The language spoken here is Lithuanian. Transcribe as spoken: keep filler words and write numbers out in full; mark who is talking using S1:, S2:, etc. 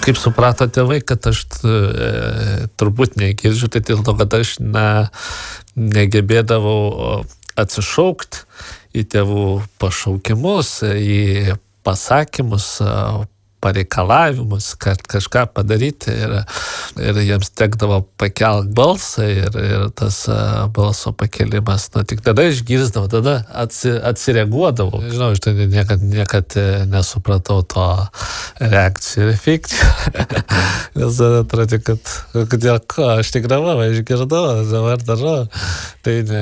S1: Kaip suprato tėvai, kad aš e, turbūt negirdžiu, tai dėl to, kad aš ne, negebėdavau atsišaukti į tėvų pašaukimus, į pasakymus, pareikalavimus, kad kažką padaryti ir, ir jiems tekdavo pakelt balsą ir, ir tas balso pakelimas, nu tik tada išgirsdavau, tada atsi, atsireaguodavau. Žinau, aš tai niekad, niekad nesupratau to reakcijų ir fikcijų. Nes atrodė, kad kodėl ko, aš tik dabar išgirdau, dabar darau. Tai ne.